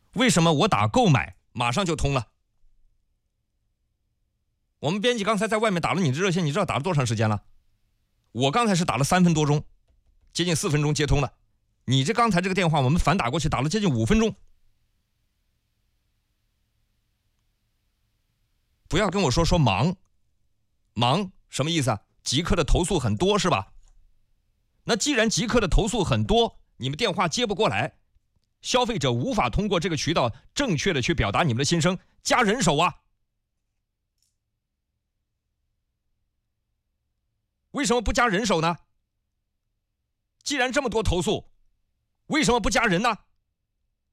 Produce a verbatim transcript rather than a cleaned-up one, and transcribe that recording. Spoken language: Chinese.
为什么我打购买马上就通了？我们编辑刚才在外面打了你的热线，你知道打了多长时间了？我刚才是打了三分多钟，接近四分钟接通了。你这刚才这个电话我们反打过去打了接近五分钟。不要跟我说说忙，忙什么意思啊？极客的投诉很多是吧？那既然极客的投诉很多，你们电话接不过来，消费者无法通过这个渠道正确的去表达你们的心声，加人手啊！为什么不加人手呢？既然这么多投诉，为什么不加人呢？